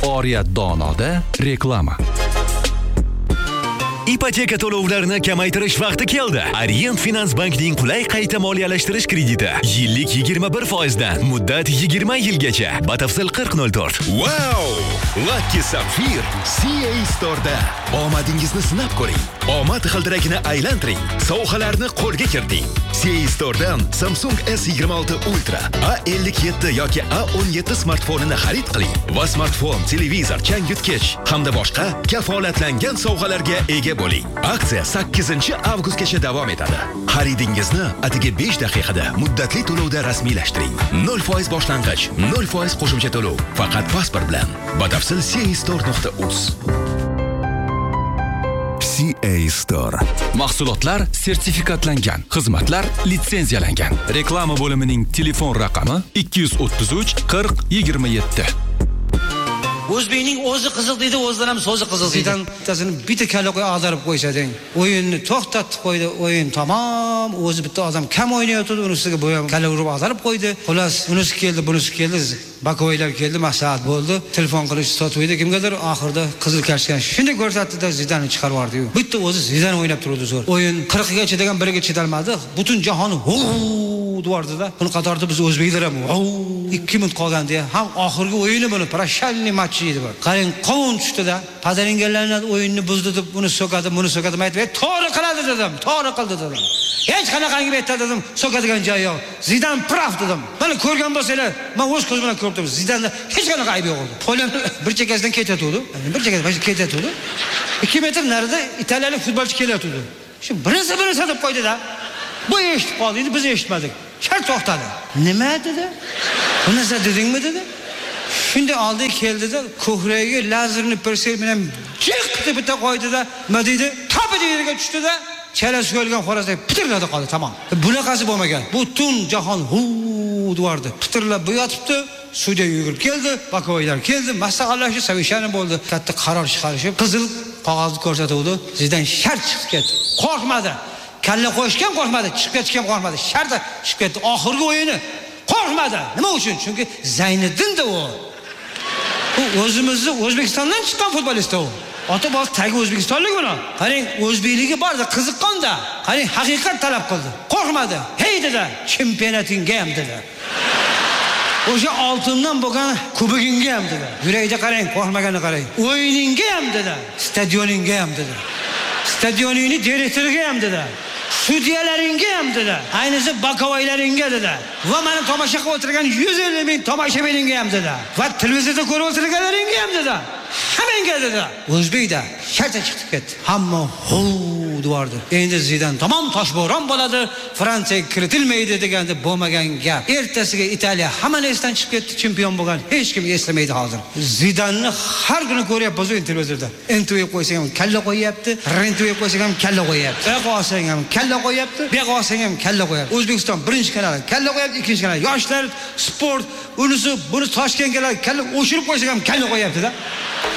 Oriyat Donoda reklama. Ipoteka to'lovlarini kamaytirish vaqti keldi. Orient Finans Bankning qulay qayta moliyalashtirish krediti. Yillik 21% dan, muddat 20 yilgacha. Batafsil 4004. Wow! Lucky Sapphire CA Store'da. Omadingizni sinab ko'ring. Omad g'ildirakini aylantiring. Sovg'alarni qo'lga kiriting. CA Store'dan Samsung S26 Ultra, A57 yoki A17 smartfonini xarid qiling va smartfon, televizor, changyutgich hamda boshqa kafolatlangan sovg'alarga ega bo'ling. Aksiya 8-avgustgacha davom etadi. Xaridingizni atigi 5 daqiqada muddatli to'lovda rasmiylashtiring. 0% boshlang'ich, 0% qo'shimcha to'lov. Faqat pasport bilan. Batafsil castore.uz. CA Store. Mahsulotlar sertifikatlangan, xizmatlar litsenziyalangan. Reklama bo'limining telefon raqami 233 40 27. O'zbekning o'zi qiziq deydi, o'zidan ham so'zi qiziq deydi. Bittasini bitta kalla qo'y ag'darib qo'ysading, o'yinni to'xtatib qo'ydi, o'yin tamom, o'zi bitta odam kam o'ynayotdi, unisiga bo'yam kalla urib ag'darib qo'ydi. Xullas, unisi keldi, bunisi keldi, bakoylar keldi, maslahat bo'ldi, telefon qilish sotuvdi kimgadir, oxirida qizil kartochka shunday ko'rsatdi-da, Zidanni chiqarib yubordi. Bitta o'zi Zidan o'ynab turdi zo'r. O'yin 40 ga chidagan biriga chidalmadi, butun jahonni duvardida. Buni qatorda biz o'zbeklar ham 2 minut qolganda ham oxirgi o'yini buni prashalni match edi bu. Qarang, qovun tushdi-da, padaringanlarni o'yinni buzdi deb buni so'kadi, buni so'kadi, aytib, "To'g'ri qiladi" dedim, "To'g'ri qildi" dedim. Hech qanaqangi aytdi dedim, so'kadigan joyi yo'q. Zidan praf dedim. Mana ko'rgan bo'lsanglar, men o'z ko'zim bilan ko'rdim. Zidanda hech qanaqa aybi yo'q edi. Qo'lim bir chekkasidan ketayotdi. Bir chekkasidan ketayotdi. 2 metr narida italiyalik futbolchi kelayotdi. Shu birisi deb qo'ydi-da. Bu eshitib qoldi, biz eshitmadik. Shart to'xtadi. Nima dedi? Buni siz dedingmi dedi? Shunday oldi keldi-da, ko'kragiga lazerni persel bilan jiq deb bitta qo'ydi-da, nima deydi? Topi yerga tushdi-da, chalasi ko'rgan xorazday pitirladi qoldi, tamom. Bunaqasi bo'lmagan. Butun jahon duvardi. Pitirlab bu yotibdi. Sudya yugurib keldi, bakoylar keldi, maslahatlashib, savishani bo'ldi. Katta qaror chiqarishib, qizil qog'ozni ko'rsatuvdi. Sizdan shart chiqib ketdi. Qo'rqmadi. Kalla qo'yishgan qo'rqmadi, chiqib ketgan qo'rqmadi. Sharda chiqib ketdi. Oxirgi o'yini qo'rqmadi. Nima uchun? Chunki Zayniddin-da u. U o'zimizni O'zbekistondan chiqqan futbolist u. Ota-bola tagi O'zbekistonlik uni. Qarang, o'zbekligi borda, qiziqqanda. Qarang, haqiqat talab qildi. Qo'rqmadi. Hey dedi, chempionatingga ham dedi. O'sha oltindan bo'lgan kubogingga ham dedi. Yuragida qarang, qo'rqmaganini qarang. O'yiningga ham dedi, stadioningga ham dedi. Stadioningni direktoriga ham dedi. Sudyalaringga ham dedi. Ayniqsa bakovoylaringga dedi. Va meni tomosha qilib o'tirgan 150 ming tomoshabiningga ham dedi. Va televizorda ko'rib o'tirganlaringga ham dedi. Hammangga dedi. O'zbekda sharta chiqib ketdi. Hamma duvardi. Endi Zidan tamom toshbo'ron bo'ladi, Fransiyaga kiritilmaydi deganda bo'lmagan gap. Ertasiga Italiya hamma esdan chiqib ketdi, chempion bo'lgan. Hech kim eslamaydi hozir. Zidanni har kuni ko'ryapmiz televizorda. NTV qo'ysang ham kalla qo'yapti, RNTV qo'ysang ham kalla qo'yapti. Yo'q olsang ham kalla qo'yapti, bu yoq olsang ham kalla qo'yapti. O'zbekiston birinchi kanali kalla qo'yapti, ikkinchi kanal yoshlar, sport, unisi, buni Toshkentga kalla o'shirib qo'ysang ham kalla qo'yapti-da.